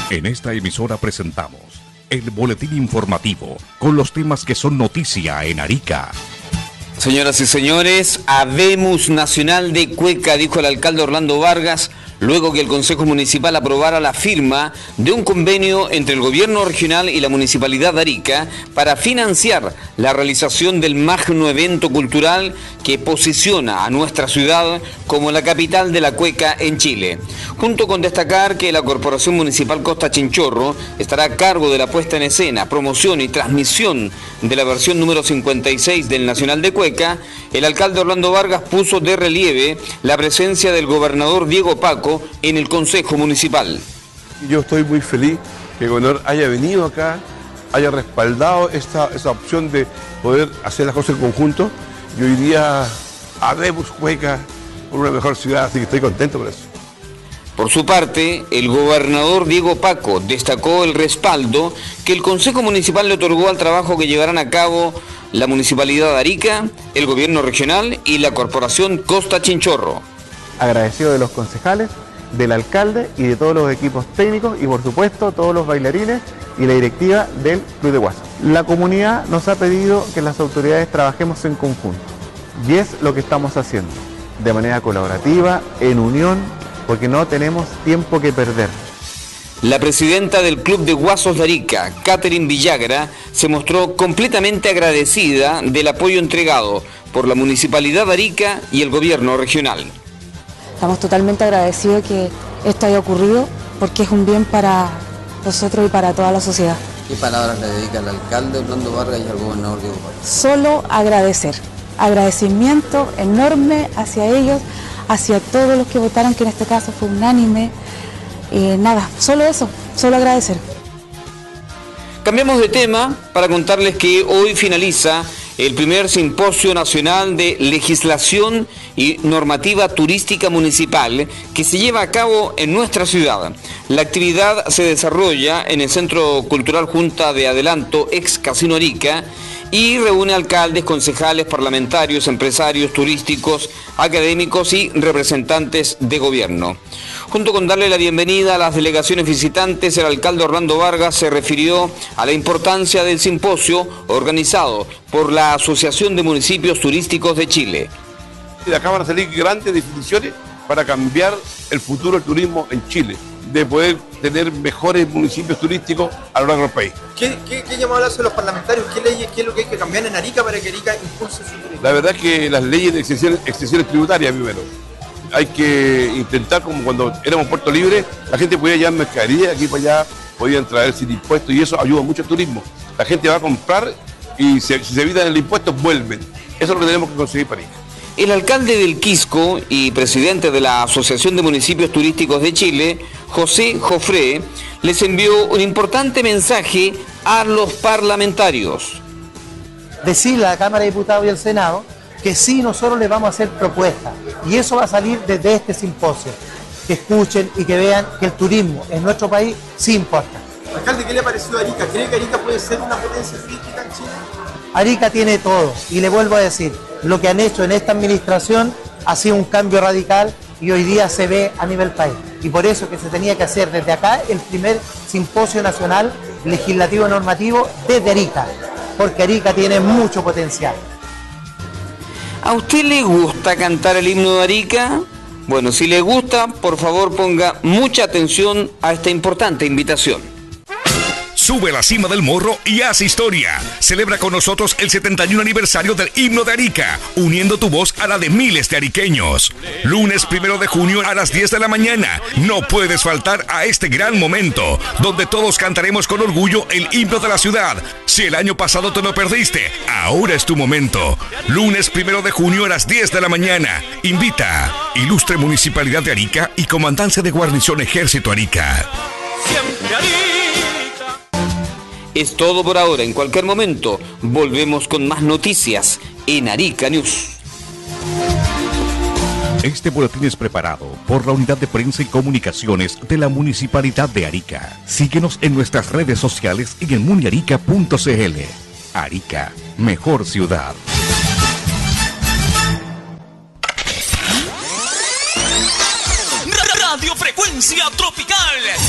En esta emisora presentamos el boletín informativo con los temas que son noticia en Arica. Señoras y señores, habemos Nacional de Cueca, dijo el alcalde Orlando Vargas, luego que el Consejo Municipal aprobara la firma de un convenio entre el Gobierno Regional y la Municipalidad de Arica para financiar la realización del magno evento cultural que posiciona a nuestra ciudad como la capital de la cueca en Chile. Junto con destacar que la Corporación Municipal Costa Chinchorro estará a cargo de la puesta en escena, promoción y transmisión de la versión número 56 del Nacional de Cueca, el alcalde Orlando Vargas puso de relieve la presencia del gobernador Diego Paco en el Consejo Municipal. Yo estoy muy feliz que el gobernador haya venido acá, haya respaldado esa opción de poder hacer las cosas en conjunto, y hoy día habemos Cueca por una mejor ciudad, así que estoy contento por eso. Por su parte, el gobernador Diego Paco destacó el respaldo que el Consejo Municipal le otorgó al trabajo que llevarán a cabo la Municipalidad de Arica, el Gobierno Regional y la Corporación Costa Chinchorro. Agradecido de los concejales, del alcalde y de todos los equipos técnicos y por supuesto todos los bailarines y la directiva del Club de Guasos. La comunidad nos ha pedido que las autoridades trabajemos en conjunto y es lo que estamos haciendo, de manera colaborativa, en unión, porque no tenemos tiempo que perder. La presidenta del Club de Guasos de Arica, Catherine Villagra, se mostró completamente agradecida del apoyo entregado por la Municipalidad de Arica y el Gobierno Regional. Estamos totalmente agradecidos que esto haya ocurrido porque es un bien para nosotros y para toda la sociedad. ¿Qué palabras le dedica al alcalde Orlando Vargas y al gobernador Diego Paco? Solo agradecer, agradecimiento enorme hacia ellos, hacia todos los que votaron, que en este caso fue unánime. Nada, solo eso, solo agradecer. Cambiamos de tema para contarles que hoy finaliza el primer Simposio Nacional de Legislación y Normativa Turística Municipal que se lleva a cabo en nuestra ciudad. La actividad se desarrolla en el Centro Cultural Junta de Adelanto, ex Casino Arica, y reúne alcaldes, concejales, parlamentarios, empresarios turísticos, académicos y representantes de gobierno. Junto con darle la bienvenida a las delegaciones visitantes, el alcalde Orlando Vargas se refirió a la importancia del simposio organizado por la Asociación de Municipios Turísticos de Chile. De acá van a salir grandes definiciones para cambiar el futuro del turismo en Chile, de poder tener mejores municipios turísticos a lo largo del país. ¿Qué llamado hacen los parlamentarios? ¿Qué leyes, qué es lo que hay que cambiar en Arica para que Arica impulse su turismo? La verdad es que las leyes de exenciones tributarias primero. Hay que intentar, como cuando éramos Puerto Libre, la gente podía llevar mercadería, aquí para allá podían traer sin impuestos y eso ayuda mucho al turismo. La gente va a comprar y si se evitan el impuesto, vuelven. Eso es lo que tenemos que conseguir para Arica. El alcalde del Quisco y presidente de la Asociación de Municipios Turísticos de Chile, José Jofré, les envió un importante mensaje a los parlamentarios. Decirle a la Cámara de Diputados y al Senado que sí, nosotros les vamos a hacer propuestas y eso va a salir desde este simposio. Que escuchen y que vean que el turismo en nuestro país sí importa. Alcalde, ¿qué le ha parecido a Arica? ¿Cree que Arica puede ser una potencia turística en Chile? Arica tiene todo y le vuelvo a decir, lo que han hecho en esta administración ha sido un cambio radical y hoy día se ve a nivel país. Y por eso que se tenía que hacer desde acá el primer simposio nacional legislativo normativo desde Arica, porque Arica tiene mucho potencial. ¿A usted le gusta cantar el himno de Arica? Bueno, si le gusta, por favor ponga mucha atención a esta importante invitación. Sube a la cima del morro y haz historia. Celebra con nosotros el 71 aniversario del himno de Arica, uniendo tu voz a la de miles de ariqueños. Lunes 1 de junio a las 10 de la mañana. No puedes faltar a este gran momento, donde todos cantaremos con orgullo el himno de la ciudad. Si el año pasado te lo perdiste, ahora es tu momento. Lunes 1 de junio a las 10 de la mañana. Invita Ilustre Municipalidad de Arica y Comandancia de Guarnición Ejército Arica. Siempre Arica. Es todo por ahora. En cualquier momento volvemos con más noticias en Arica News. Este boletín es preparado por la Unidad de Prensa y Comunicaciones de la Municipalidad de Arica. Síguenos en nuestras redes sociales y en muniarica.cl. Arica, mejor ciudad. Radio Frecuencia Tropical